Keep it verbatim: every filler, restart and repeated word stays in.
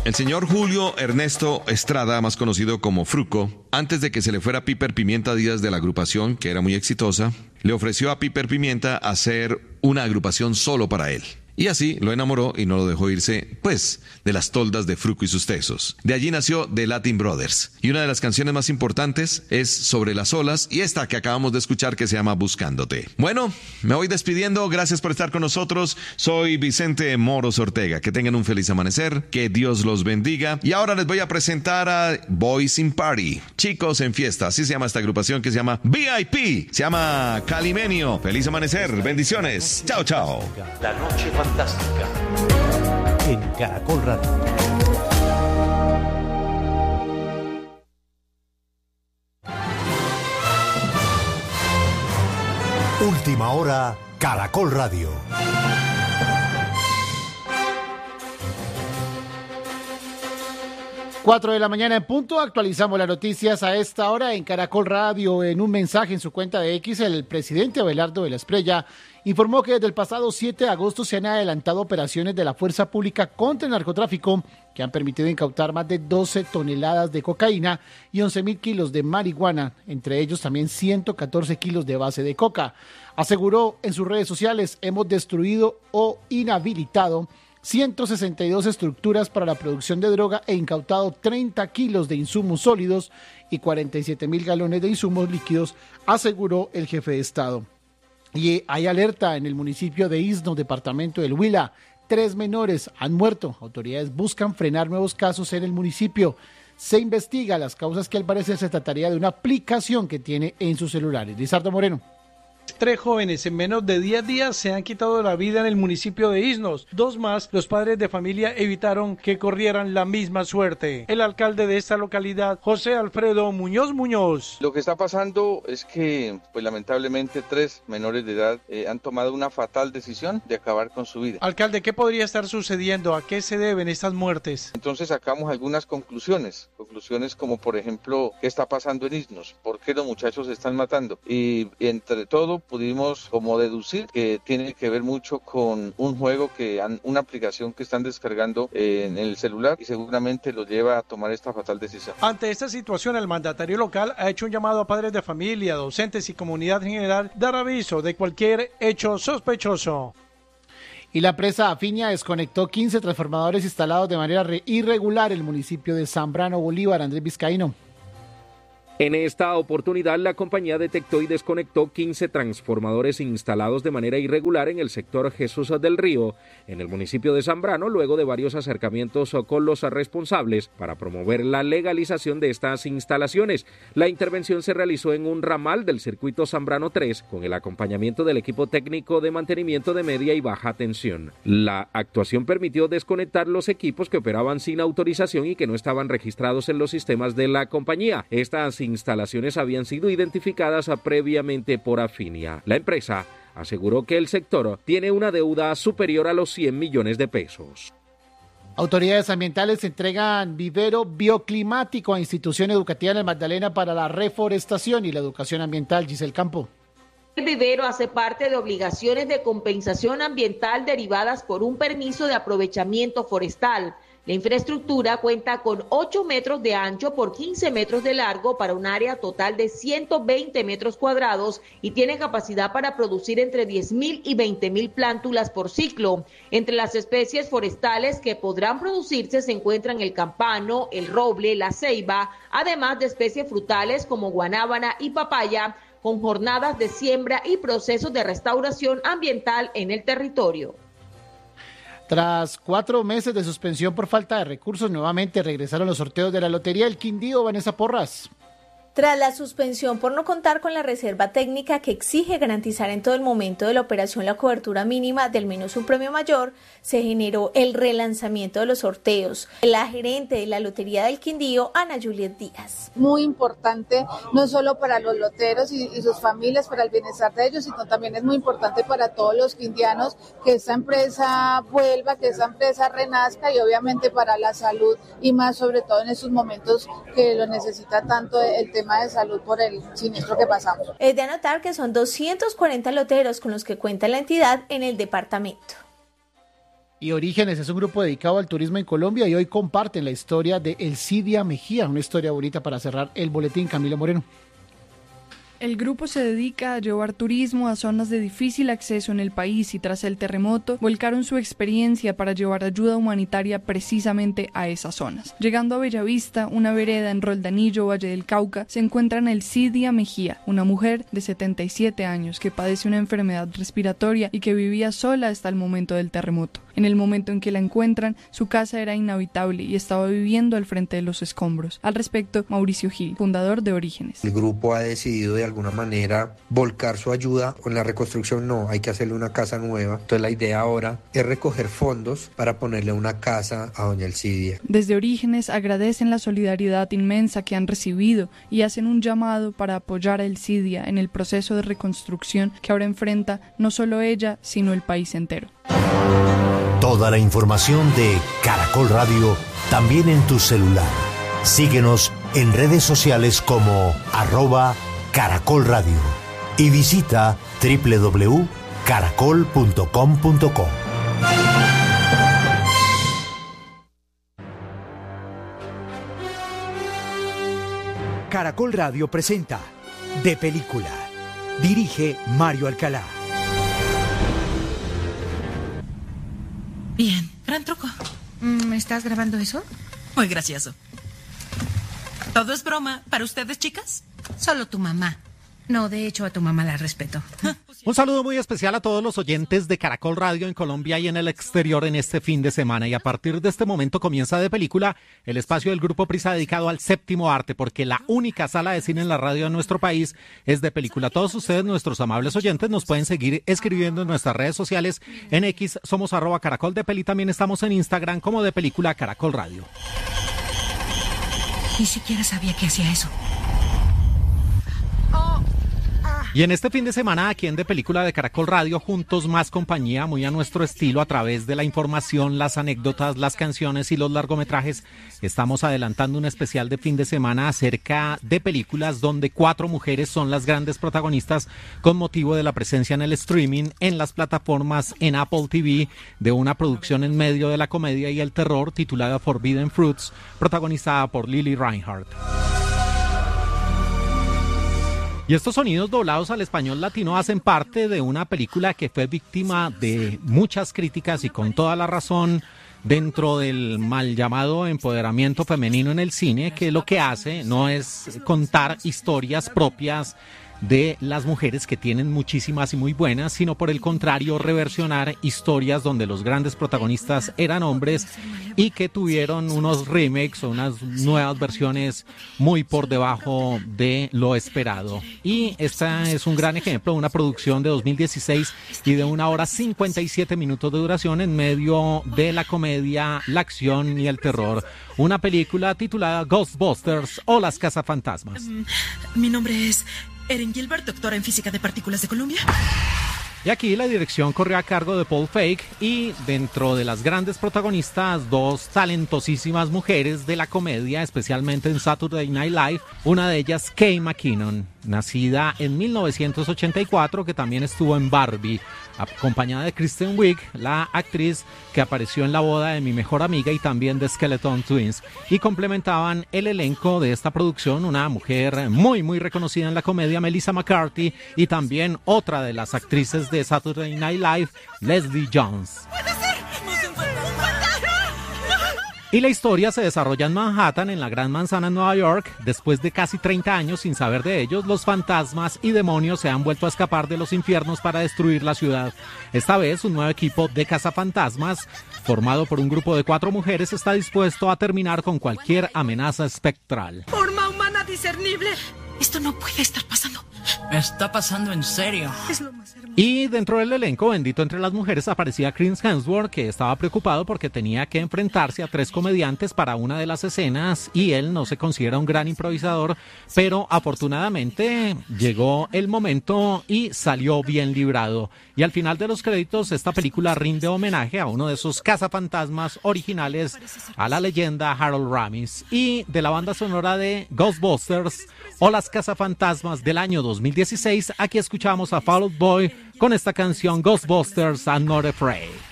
El señor Julio Ernesto Estrada, más conocido como Fruco, antes de que se le fuera Piper Pimienta Díaz de la agrupación, que era muy exitosa, le ofreció a Piper Pimienta hacer una agrupación solo para él. Y así lo enamoró y no lo dejó irse, pues, de las toldas de Fruco y sus tesos. De allí nació The Latin Brothers. Y una de las canciones más importantes es Sobre las olas y esta que acabamos de escuchar que se llama Buscándote. Bueno, me voy despidiendo. Gracias por estar con nosotros. Soy Vicente Moros Ortega. Que tengan un feliz amanecer. Que Dios los bendiga. Y ahora les voy a presentar a Boys in Party. Chicos en fiesta. Así se llama esta agrupación que se llama V I P. Se llama Calimenio. Feliz amanecer. Bendiciones. Chao, chao. La noche fantástica en Caracol Radio. Última hora, Caracol Radio. Cuatro de la mañana en punto, actualizamos las noticias a esta hora en Caracol Radio. En un mensaje en su cuenta de X, el presidente Abelardo de la Espriella informó que desde el pasado siete de agosto se han adelantado operaciones de la Fuerza Pública contra el narcotráfico que han permitido incautar más de doce toneladas de cocaína y once mil kilos de marihuana, entre ellos también ciento catorce kilos de base de coca. Aseguró en sus redes sociales: hemos destruido o inhabilitado ciento sesenta y dos estructuras para la producción de droga e incautado treinta kilos de insumos sólidos y cuarenta y siete mil galones de insumos líquidos, aseguró el jefe de Estado. Y hay alerta en el municipio de Isno, departamento del Huila. Tres menores han muerto. Autoridades buscan frenar nuevos casos en el municipio. Se investiga las causas, que al parecer se trataría de una aplicación que tiene en sus celulares. Lizardo Moreno. Tres jóvenes en menos de diez días se han quitado la vida en el municipio de Isnos. Dos más, los padres de familia evitaron que corrieran la misma suerte. El alcalde de esta localidad, José Alfredo Muñoz Muñoz. Lo que está pasando es que, pues lamentablemente, tres menores de edad eh, han tomado una fatal decisión de acabar con su vida. Alcalde, ¿qué podría estar sucediendo? ¿A qué se deben estas muertes? Entonces sacamos algunas conclusiones. Conclusiones como, por ejemplo, ¿qué está pasando en Isnos? ¿Por qué los muchachos se están matando? Y entre todo, pudimos como deducir que tiene que ver mucho con un juego, que han, una aplicación que están descargando en el celular y seguramente lo lleva a tomar esta fatal decisión. Ante esta situación, el mandatario local ha hecho un llamado a padres de familia, docentes y comunidad en general, dar aviso de cualquier hecho sospechoso. Y la empresa Afinia desconectó quince transformadores instalados de manera irregular en el municipio de Zambrano Bolívar. Andrés Vizcaíno. En esta oportunidad, la compañía detectó y desconectó quince transformadores instalados de manera irregular en el sector Jesús del Río, en el municipio de Zambrano, luego de varios acercamientos con los responsables para promover la legalización de estas instalaciones. La intervención se realizó en un ramal del circuito Zambrano tres, con el acompañamiento del equipo técnico de mantenimiento de media y baja tensión. La actuación permitió desconectar los equipos que operaban sin autorización y que no estaban registrados en los sistemas de la compañía. Estas instalaciones habían sido identificadas previamente por Afinia. La empresa aseguró que el sector tiene una deuda superior a los cien millones de pesos. Autoridades ambientales entregan vivero bioclimático a institución educativa en el Magdalena para la reforestación y la educación ambiental. Giselle Campo. El vivero hace parte de obligaciones de compensación ambiental derivadas por un permiso de aprovechamiento forestal. La infraestructura cuenta con ocho metros de ancho por quince metros de largo para un área total de ciento veinte metros cuadrados y tiene capacidad para producir entre diez mil y veinte mil plántulas por ciclo. Entre las especies forestales que podrán producirse se encuentran el campano, el roble, la ceiba, además de especies frutales como guanábana y papaya, con jornadas de siembra y procesos de restauración ambiental en el territorio. Tras cuatro meses de suspensión por falta de recursos, nuevamente regresaron los sorteos de la Lotería del Quindío. Vanessa Porras. Tras la suspensión por no contar con la reserva técnica que exige garantizar en todo el momento de la operación la cobertura mínima del menos un premio mayor, se generó el relanzamiento de los sorteos. La gerente de la Lotería del Quindío, Ana Juliet Díaz. Muy importante, no solo para los loteros y, y sus familias, para el bienestar de ellos, sino también es muy importante para todos los quindianos que esta empresa vuelva, que esta empresa renazca y obviamente para la salud y más sobre todo en estos momentos que lo necesita tanto el tema de salud por el siniestro que pasamos. Es de anotar que son doscientos cuarenta loteros con los que cuenta la entidad en el departamento. Y Orígenes es un grupo dedicado al turismo en Colombia y hoy comparten la historia de El Cidia Mejía, una historia bonita para cerrar el boletín. Camilo Moreno. El grupo se dedica a llevar turismo a zonas de difícil acceso en el país y tras el terremoto volcaron su experiencia para llevar ayuda humanitaria precisamente a esas zonas. Llegando a Bellavista, una vereda en Roldanillo, Valle del Cauca, se encuentra El Cidia Mejía, una mujer de setenta y siete años que padece una enfermedad respiratoria y que vivía sola hasta el momento del terremoto. En el momento en que la encuentran, su casa era inhabitable y estaba viviendo al frente de los escombros. Al respecto, Mauricio Gil, fundador de Orígenes. El grupo ha decidido de alguna manera volcar su ayuda. Con la reconstrucción no, hay que hacerle una casa nueva. Entonces la idea ahora es recoger fondos para ponerle una casa a doña Elcidia. Desde Orígenes agradecen la solidaridad inmensa que han recibido y hacen un llamado para apoyar a Elcidia en el proceso de reconstrucción que ahora enfrenta no solo ella, sino el país entero. Toda la información de Caracol Radio también en tu celular. Síguenos en redes sociales como arroba Caracol Radio y visita doble u doble u doble u punto caracol punto com punto co. Caracol Radio presenta De Película. Dirige Mario Alcalá. Bien, gran truco. ¿Me estás grabando eso? Muy gracioso. ¿Todo es broma para ustedes, chicas? Solo tu mamá. No, de hecho, a tu mamá la respeto. Un saludo muy especial a todos los oyentes de Caracol Radio en Colombia y en el exterior en este fin de semana. Y a partir de este momento comienza De Película, el espacio del Grupo Prisa dedicado al séptimo arte, porque la única sala de cine en la radio en nuestro país es De Película. Todos ustedes, nuestros amables oyentes, nos pueden seguir escribiendo en nuestras redes sociales. En X somos arroba Caracol de Peli, también estamos en Instagram como De Película Caracol Radio. Ni siquiera sabía que hacía eso. Y en este fin de semana, aquí en De Película de Caracol Radio, juntos más compañía, muy a nuestro estilo, a través de la información, las anécdotas, las canciones y los largometrajes, estamos adelantando un especial de fin de semana acerca de películas donde cuatro mujeres son las grandes protagonistas con motivo de la presencia en el streaming, en las plataformas, en Apple T V, de una producción en medio de la comedia y el terror titulada Forbidden Fruits, protagonizada por Lily Reinhardt. Y estos sonidos doblados al español latino hacen parte de una película que fue víctima de muchas críticas y con toda la razón dentro del mal llamado empoderamiento femenino en el cine, que lo que hace no es contar historias propias de las mujeres, que tienen muchísimas y muy buenas, sino por el contrario reversionar historias donde los grandes protagonistas eran hombres y que tuvieron unos remakes o unas nuevas versiones muy por debajo de lo esperado. Y esta es un gran ejemplo, una producción de dos mil dieciséis y de una hora cincuenta y siete minutos de duración en medio de la comedia, la acción y el terror. Una película titulada Ghostbusters o Las Cazafantasmas. Um, mi nombre es Erin Gilbert, doctora en física de partículas de Columbia. Y aquí la dirección corrió a cargo de Paul Feig y dentro de las grandes protagonistas, dos talentosísimas mujeres de la comedia, especialmente en Saturday Night Live, una de ellas Kate McKinnon, nacida en mil novecientos ochenta y cuatro, que también estuvo en Barbie, acompañada de Kristen Wiig, la actriz que apareció en La boda de mi mejor amiga y también de Skeleton Twins, y complementaban el elenco de esta producción una mujer muy muy reconocida en la comedia, Melissa McCarthy, y también otra de las actrices de Saturday Night Live, Leslie Jones. Y la historia se desarrolla en Manhattan, en la Gran Manzana en Nueva York. Después de casi treinta años sin saber de ellos, los fantasmas y demonios se han vuelto a escapar de los infiernos para destruir la ciudad. Esta vez, un nuevo equipo de cazafantasmas, formado por un grupo de cuatro mujeres, está dispuesto a terminar con cualquier amenaza espectral. Forma humana discernible. Esto no puede estar pasando. Está pasando en serio. Es lo más hermoso. Y dentro del elenco, bendito entre las mujeres, aparecía Chris Hemsworth, que estaba preocupado porque tenía que enfrentarse a tres comediantes para una de las escenas y él no se considera un gran improvisador, pero afortunadamente llegó el momento y salió bien librado. Y al final de los créditos, esta película rinde homenaje a uno de esos cazafantasmas originales, a la leyenda Harold Ramis. Y de la banda sonora de Ghostbusters o Las Cazafantasmas del año dos mil dieciséis, aquí escuchamos a Fall Out Boy con esta canción Ghostbusters I'm Not Afraid.